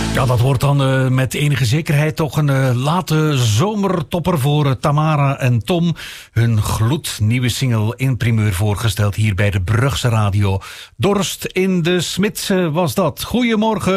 Ja, dat wordt dan met enige zekerheid toch een late zomertopper voor Tamara en Tom. Hun gloednieuwe single in primeur voorgesteld hier bij de Brugse Radio. Dorst in de Smidse was dat. Goedemorgen.